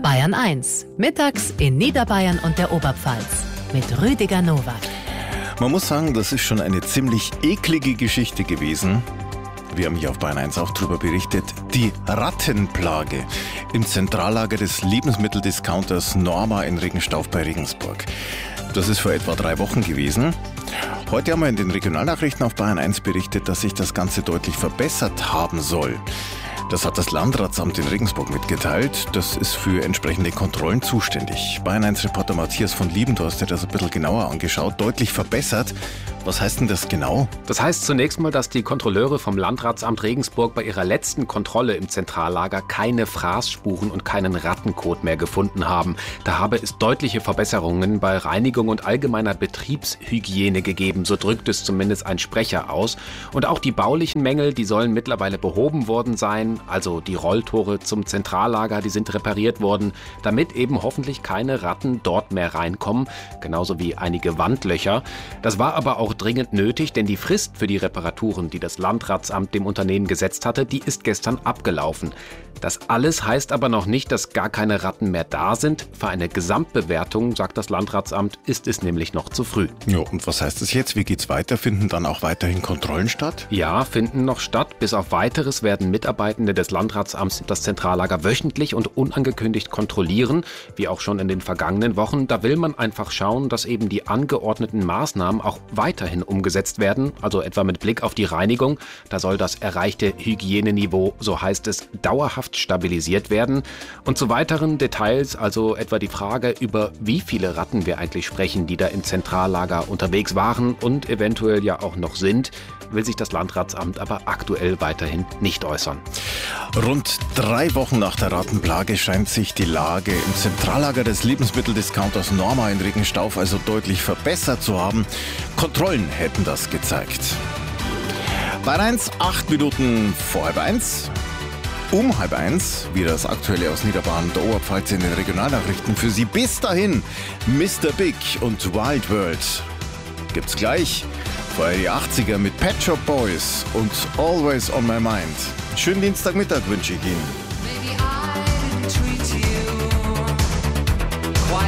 Bayern 1, mittags in Niederbayern und der Oberpfalz mit Rüdiger Nowak. Man muss sagen, das ist schon eine ziemlich eklige Geschichte gewesen. Wir haben hier auf Bayern 1 auch darüber berichtet. Die Rattenplage im Zentrallager des Lebensmitteldiscounters Norma in Regenstauf bei Regensburg. Das ist vor etwa 3 Wochen gewesen. Heute haben wir in den Regionalnachrichten auf Bayern 1 berichtet, dass sich das Ganze deutlich verbessert haben soll. Das hat das Landratsamt in Regensburg mitgeteilt. Das ist für entsprechende Kontrollen zuständig. Bayern 1-Reporter Matthias von Liebendorst hat das ein bisschen genauer angeschaut. Deutlich verbessert. Was heißt denn das genau? Das heißt zunächst mal, dass die Kontrolleure vom Landratsamt Regensburg bei ihrer letzten Kontrolle im Zentrallager keine Fraßspuren und keinen Rattenkot mehr gefunden haben. Da habe es deutliche Verbesserungen bei Reinigung und allgemeiner Betriebshygiene gegeben. So drückt es zumindest ein Sprecher aus. Und auch die baulichen Mängel, die sollen mittlerweile behoben worden sein. Also die Rolltore zum Zentrallager, die sind repariert worden, damit eben hoffentlich keine Ratten dort mehr reinkommen. Genauso wie einige Wandlöcher. Das war aber auch dringend nötig, denn die Frist für die Reparaturen, die das Landratsamt dem Unternehmen gesetzt hatte, die ist gestern abgelaufen. Das alles heißt aber noch nicht, dass gar keine Ratten mehr da sind. Für eine Gesamtbewertung, sagt das Landratsamt, ist es nämlich noch zu früh. Ja, und was heißt das jetzt? Wie geht's weiter? Finden dann auch weiterhin Kontrollen statt? Ja, finden noch statt. Bis auf Weiteres werden Mitarbeitende des Landratsamts das Zentrallager wöchentlich und unangekündigt kontrollieren, wie auch schon in den vergangenen Wochen. Da will man einfach schauen, dass eben die angeordneten Maßnahmen auch weiterhin umgesetzt werden, also etwa mit Blick auf die Reinigung. Da soll das erreichte Hygieneniveau, so heißt es, dauerhaft stabilisiert werden. Und zu weiteren Details, also etwa die Frage, über wie viele Ratten wir eigentlich sprechen, die da im Zentrallager unterwegs waren und eventuell ja auch noch sind, will sich das Landratsamt aber aktuell weiterhin nicht äußern. Rund 3 Wochen nach der Rattenplage scheint sich die Lage im Zentrallager des Lebensmitteldiscounters Norma in Regenstauf also deutlich verbessert zu haben. Kontrollen hätten das gezeigt. Bayern 1, 8 Minuten vor 12:30. Um 12:30 wieder das Aktuelle aus Niederbayern und der Oberpfalz in den Regionalnachrichten. Für Sie bis dahin Mr. Big und Wild World. Gibt's gleich. Vorher die 80er mit Pet Shop Boys und Always on My Mind. Schönen Dienstagmittag wünsche ich Ihnen.